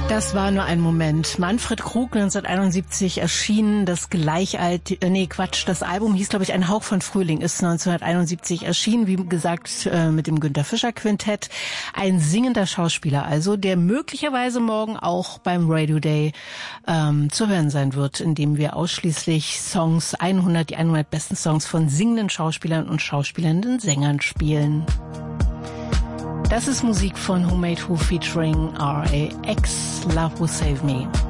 Das war nur ein Moment. Manfred Krug, 1971 erschienen, das Album hieß, glaube ich, Ein Hauch von Frühling, ist 1971 erschienen, wie gesagt, mit dem Günter Fischer Quintett. Ein singender Schauspieler also, der möglicherweise morgen auch beim Radio Day zu hören sein wird, indem wir ausschließlich die 100 besten Songs von singenden Schauspielern und schauspielernden Sängern spielen. Das ist Musik von Who Made Who featuring R.A.X. Love Will Save Me.